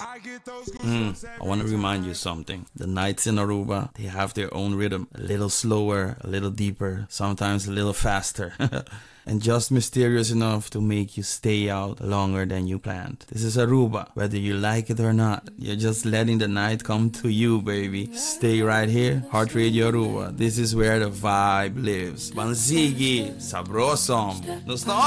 I want to remind you something. The nights in Aruba, they have their own rhythm. A little slower, a little deeper, sometimes a little faster. And just mysterious enough to make you stay out longer than you planned. This is Aruba, whether you like it or not. You're just letting the night come to you, baby. Stay right here, Heart Radio Aruba. This is where the vibe lives. Banzigi, sabrosom. Nos